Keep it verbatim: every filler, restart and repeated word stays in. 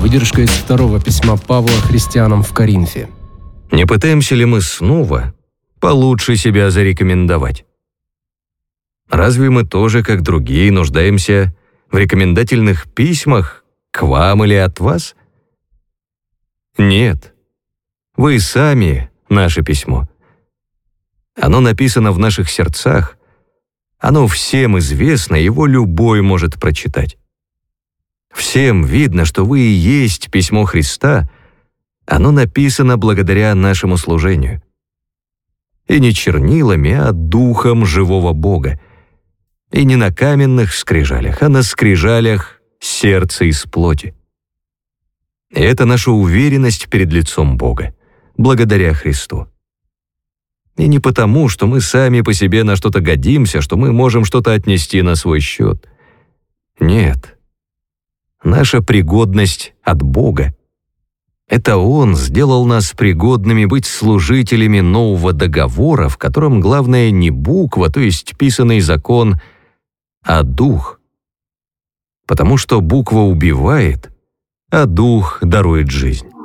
Выдержка из второго письма Павла христианам в Коринфе. Не пытаемся ли мы снова получше себя зарекомендовать? Разве мы тоже, как другие, нуждаемся в рекомендательных письмах к вам или от вас? Нет. Вы сами наше письмо. Оно написано в наших сердцах, оно всем известно, его любой может прочитать. Всем видно, что вы и есть письмо Христа, оно написано благодаря нашему служению. И не чернилами, а духом живого Бога. И не на каменных скрижалях, а на скрижалях сердца из плоти. И это наша уверенность перед лицом Бога, благодаря Христу. И не потому, что мы сами по себе на что-то годимся, что мы можем что-то отнести на свой счет. Нет. Наша пригодность от Бога. Это Он сделал нас пригодными быть служителями нового договора, в котором главное не буква, то есть писанный закон, а дух. Потому что буква убивает, а дух дарует жизнь.